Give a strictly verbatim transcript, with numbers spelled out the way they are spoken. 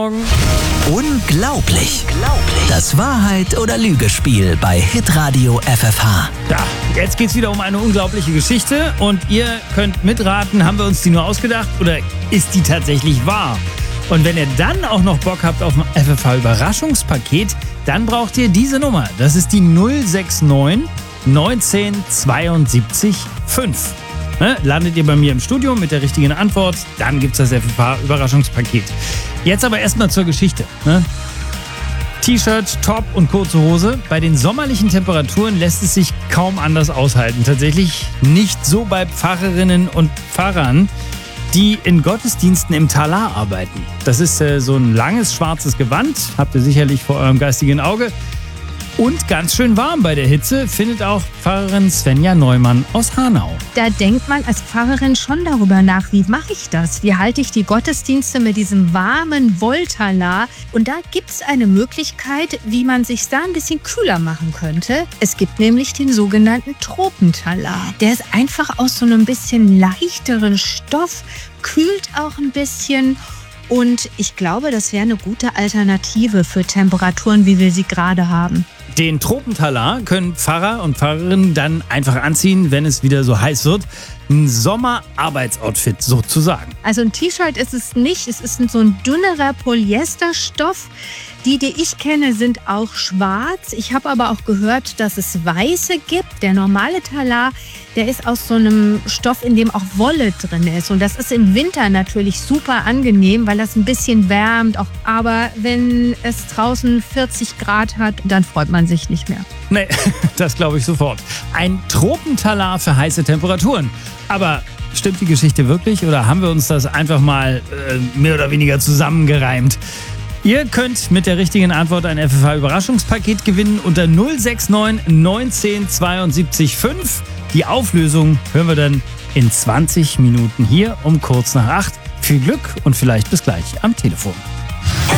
Morgen. Unglaublich. Das Wahrheit- oder Lügespiel bei Hitradio F F H. Ja, jetzt geht's wieder um eine unglaubliche Geschichte und ihr könnt mitraten, haben wir uns die nur ausgedacht oder ist die tatsächlich wahr? Und wenn ihr dann auch noch Bock habt auf ein F F H-Überraschungspaket, dann braucht ihr diese Nummer. Das ist die null sechs neun neunzehn zweiundsiebzig fünf. Ne? Landet ihr bei mir im Studio mit der richtigen Antwort, dann gibt's das F F H-Überraschungspaket. Jetzt aber erstmal zur Geschichte. Ne? T-Shirt, Top und kurze Hose. Bei den sommerlichen Temperaturen lässt es sich kaum anders aushalten. Tatsächlich nicht so bei Pfarrerinnen und Pfarrern, die in Gottesdiensten im Talar arbeiten. Das ist äh, so ein langes schwarzes Gewand, habt ihr sicherlich vor eurem geistigen Auge. Und ganz schön warm bei der Hitze findet auch Pfarrerin Svenja Neumann aus Hanau. Da denkt man als Pfarrerin schon darüber nach, wie mache ich das? Wie halte ich die Gottesdienste mit diesem warmen Wolltalar? Und da gibt es eine Möglichkeit, wie man sich da ein bisschen kühler machen könnte. Es gibt nämlich den sogenannten Tropentalar. Der ist einfach aus so einem bisschen leichteren Stoff, kühlt auch ein bisschen. Und ich glaube, das wäre eine gute Alternative für Temperaturen, wie wir sie gerade haben. Den Tropentalar können Pfarrer und Pfarrerinnen dann einfach anziehen, wenn es wieder so heiß wird. Ein Sommerarbeitsoutfit sozusagen. Also ein T-Shirt ist es nicht, es ist so ein dünnerer Polyesterstoff. Die, die ich kenne, sind auch schwarz. Ich habe aber auch gehört, dass es weiße gibt. Der normale Talar, der ist aus so einem Stoff, in dem auch Wolle drin ist. Und das ist im Winter natürlich super angenehm, weil das ein bisschen wärmt. Auch, aber wenn es draußen vierzig Grad hat, dann freut man sich nicht mehr. Nee, das glaube ich sofort. Ein Tropentalar für heiße Temperaturen. Aber stimmt die Geschichte wirklich oder haben wir uns das einfach mal äh, mehr oder weniger zusammengereimt? Ihr könnt mit der richtigen Antwort ein F F H-Überraschungspaket gewinnen unter null sechs neun neunzehn zweiundsiebzig fünf. Die Auflösung hören wir dann in zwanzig Minuten hier um kurz nach acht. Viel Glück und vielleicht bis gleich am Telefon.